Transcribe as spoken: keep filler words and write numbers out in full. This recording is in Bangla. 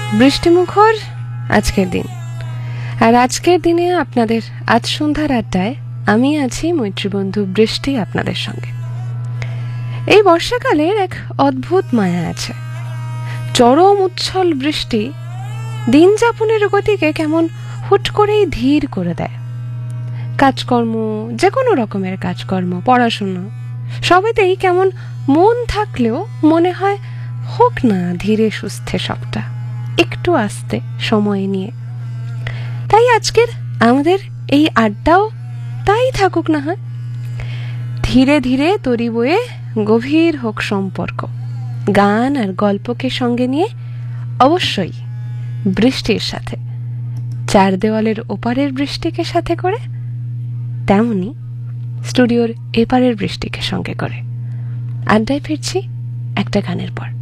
বৃষ্টিমুখর আজকের দিন, আর আজকের দিনে আপনাদের আজ সন্ধ্যার আড্ডায় আমি আছি মৈত্রীবন্ধু বৃষ্টি আপনাদের সঙ্গে। এই বর্ষাকালের এক অদ্ভুত মায়া আছে। চরম উচ্ছল বৃষ্টি দিন যাপনের গতিকে কেমন হুট করেই ধীর করে দেয়। কাজকর্ম, যে কোনো রকমের কাজকর্ম, পড়াশোনা সবেতেই কেমন মন থাকলেও মনে হয় হোক না ধীরে সুস্থে সবটা, একটু আস্তে সময় নিয়ে। তাই আজকের আমাদের এই আড্ডাও তাই থাকুক না হয়, ধীরে ধীরে তরি বয়ে গভীর হোক সম্পর্ক, গান আর গল্পকে সঙ্গে নিয়ে, অবশ্যই বৃষ্টির সাথে, চার দেওয়ালের ওপারের বৃষ্টিকে সাথে করে, তেমনি স্টুডিওর এপারের বৃষ্টিকে সঙ্গে করে। আড্ডায় ফিরছি একটা গানের পর।